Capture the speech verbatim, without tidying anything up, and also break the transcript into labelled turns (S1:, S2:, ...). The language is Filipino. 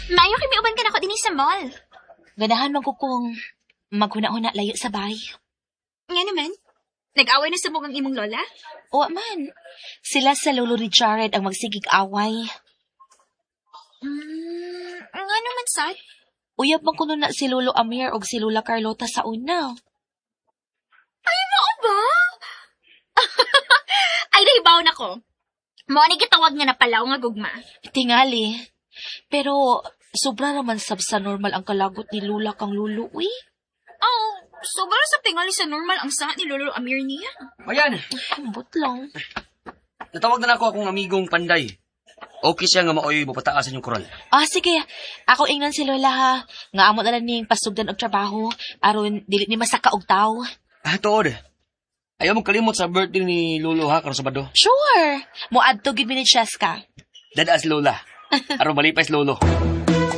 S1: Maayo kami uban ka na ko din sa mall.
S2: Ganahan man ko kung maghuna-huna layo sa bay.
S1: Nga naman? Nag-away na sa mugang imong lola?
S2: O man, sila sa lolo ni Jared ang magsigig away.
S1: Hmm, nga naman, sad.
S2: Uyab man kuno na si Lolo Amir o si Lola Carlota sa una.
S1: Ay, mao ba? Ay, nahibaw na ko. Mo ni gitawag nga na palaw nga gugma.
S2: Tingali. Pero sobra naman sab sa normal ang kalagot ni Lula kang Lolo, uy.
S1: Oh, sobra sa tingali sa normal ang sa ni Lolo Amir niya.
S3: Ayan,
S2: Ambot lang.
S3: natawag na ako akong amigong Panday. Okay siya nga maoy bupataasan yung koral.
S2: Ah, sige. Ako ingnan si Lola ha. Nga amo na lang ning pasugdan og trabaho. Aron, dili ni masaka og tao.
S3: Ah, tuod. Ayaw mong kalimot sa birthday ni Lolo ha, karon Sabado.
S2: Sure. Muadto gid mi ni Cheska.
S3: Dadaas Lola. Aron malipay si Lolo.